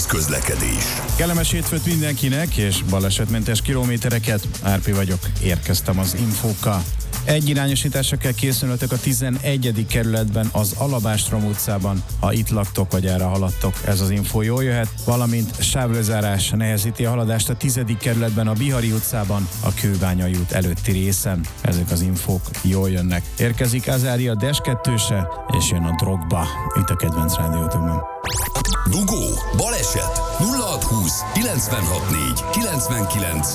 közlekedés. Kellemes hétfőt mindenkinek, és balesetmentes kilométereket. Árpi vagyok, érkeztem az infókkal. Egyirányosításra kell készülnötök a 11. kerületben, az Alabástrom utcában. Ha itt laktok, vagy erre haladtok, ez az infó jól jöhet, valamint sávlezárás nehezíti a haladást a 10. kerületben, a Bihari utcában, a Kőbányai út előtti részen. Ezek az infók jól jönnek. Érkezik Azária Dash 2-se, és jön a Drogba, itt a kedvenc rádiótokban. Dugó, baleset, 0620 964 99